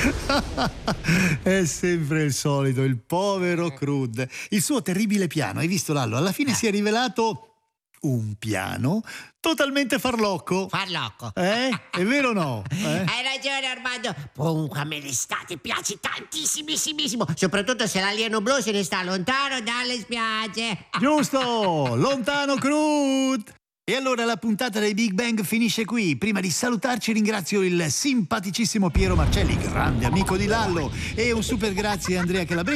È sempre il solito, il povero Crud. Il suo terribile piano, hai visto Lallo? Alla fine si è rivelato un piano totalmente farlocco. Farlocco. È vero o no? Hai ragione Armando. Comunque a me l'estate piace tantissimissimo, soprattutto se l'alieno blu se ne sta lontano dalle spiagge. Giusto, lontano Crud. E allora la puntata dei Big Bang finisce qui. Prima di salutarci ringrazio il simpaticissimo Piero Marcelli, grande amico di Lallo, e un super grazie a Andrea Calabria